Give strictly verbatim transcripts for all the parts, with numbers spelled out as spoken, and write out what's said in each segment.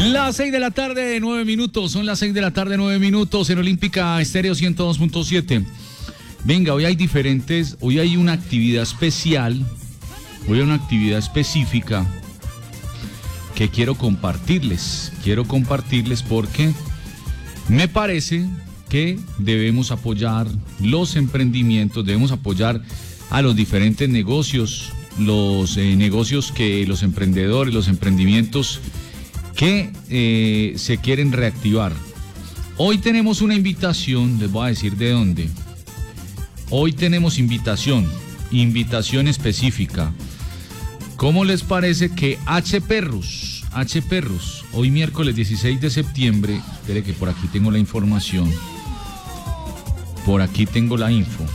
Las seis de la tarde, nueve minutos. Son las seis de la tarde, nueve minutos en Olímpica Estéreo ciento dos punto siete. Venga, hoy hay diferentes, hoy hay una actividad especial, hoy hay una actividad específica que quiero compartirles. Quiero compartirles porque me parece que debemos apoyar los emprendimientos, debemos apoyar a los diferentes negocios, los eh, negocios que los emprendedores, los emprendimientos que eh, se quieren reactivar. Hoy tenemos una invitación, les voy a decir de dónde. Hoy tenemos invitación, invitación específica. ¿Cómo les parece que H. Perrus, H. Perrus, hoy miércoles dieciséis de septiembre, espere que por aquí tengo la información, por aquí tengo la info.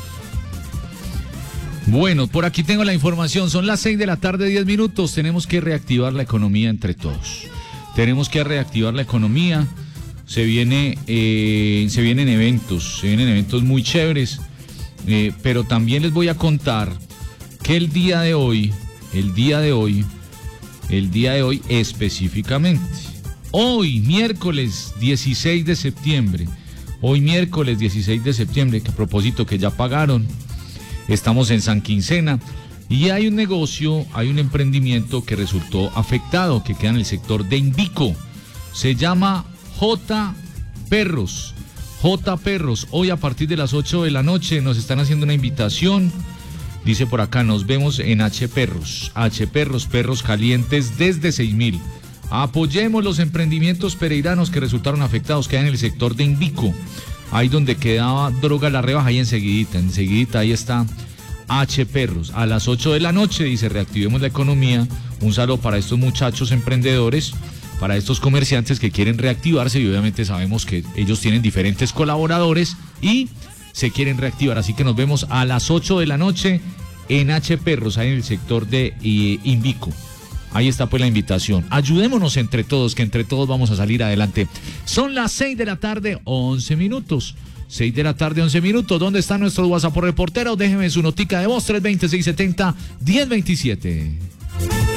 Bueno, por aquí tengo la información, son las seis de la tarde, diez minutos, tenemos que reactivar la economía entre todos. Tenemos que reactivar la economía, se viene, eh, se vienen eventos, se vienen eventos muy chéveres, eh, pero también les voy a contar que el día de hoy, el día de hoy, el día de hoy específicamente, hoy miércoles dieciséis de septiembre, hoy miércoles dieciséis de septiembre, que a propósito que ya pagaron, estamos en San Quincena. Y hay un negocio, hay un emprendimiento que resultó afectado, que queda en el sector de Invico. Se llama J. Perros. J. Perros. Hoy a partir de las ocho de la noche nos están haciendo una invitación. Dice por acá, nos vemos en H. Perros. H. Perros, perros calientes desde seis mil. Apoyemos los emprendimientos pereiranos que resultaron afectados, quedan en el sector de Invico. Ahí donde quedaba Droga La Rebaja, ahí enseguidita, enseguidita, ahí está H. Perros. A las ocho de la noche dice, reactivemos la economía. Un saludo para estos muchachos emprendedores, para estos comerciantes que quieren reactivarse, y obviamente sabemos que ellos tienen diferentes colaboradores y se quieren reactivar. Así que nos vemos a las ocho de la noche en H. Perros, ahí en el sector de eh, Invico. Ahí está pues la invitación. Ayudémonos entre todos, que entre todos vamos a salir adelante. Son las seis de la tarde, once minutos. seis de la tarde, once minutos. ¿Dónde está nuestro WhatsApp por reportero? Déjeme su notica de voz, tres dos cero, seis siete cero, uno cero dos siete.